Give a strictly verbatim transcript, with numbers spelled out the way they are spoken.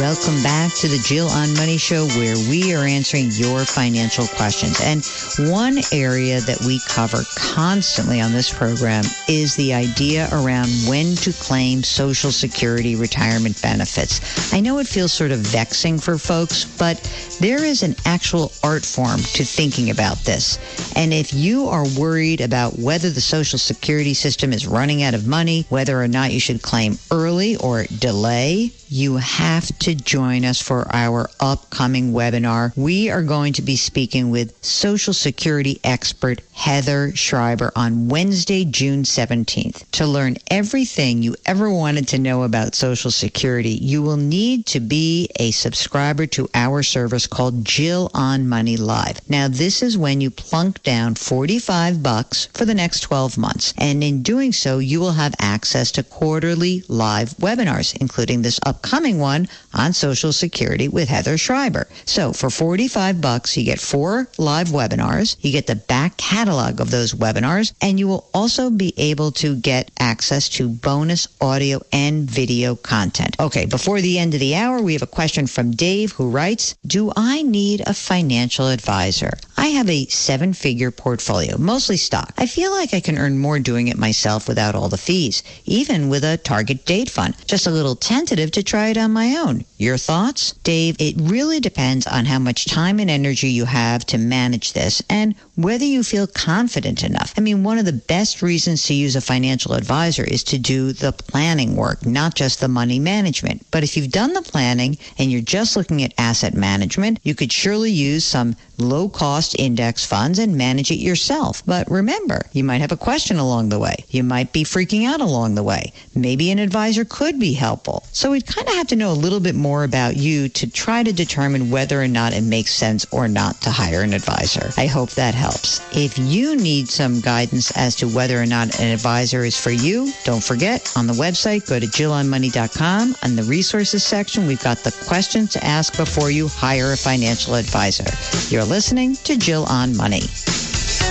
Welcome back to the Jill on Money Show, where we are answering your financial questions. And one area that we cover constantly on this program is the idea around when to claim Social Security retirement benefits. I know it feels sort of vexing for folks, but there is an actual art form to thinking about this. And if you are worried about whether the Social Security system is running out of money, whether or not you should claim early or delay, you have to join us for our upcoming webinar. We are going to be speaking with Social Security expert Heather Schreiber on Wednesday, June seventeenth. To learn everything you ever wanted to know about Social Security, you will need to be a subscriber to our service called Jill on Money Live. Now, this is when you plunk down forty-five bucks for the next twelve months. And in doing so, you will have access to quarterly live webinars, including this upcoming one on Social Security with Heather Schreiber. So for forty-five bucks, you get four live webinars, you get the back catalog of those webinars, and you will also be able to get access to bonus audio and video content. Okay, before the end of the hour, we have a question from Dave who writes, do I need a financial advisor? I have a seven-figure portfolio, mostly stock. I feel like I can earn more doing it myself without all the fees, even with a target date fund. Just a little tentative to try it on my own. Your thoughts? Dave, it really depends on how much time and energy you have to manage this and whether you feel confident enough. I mean, one of the best reasons to use a financial advisor is to do the planning work, not just the money management. But if you've done the planning and you're just looking at asset management, you could surely use some low-cost index funds and manage it yourself. But remember, you might have a question along the way. You might be freaking out along the way. Maybe an advisor could be helpful. So we'd kind of have to know a little bit more about you to try to determine whether or not it makes sense or not to hire an advisor. I hope that helps. If you need some guidance as to whether or not an advisor is for you, don't forget, on the website, go to jill on money dot com. On the resources section, we've got the questions to ask before you hire a financial advisor. You're listening to Jill on Money.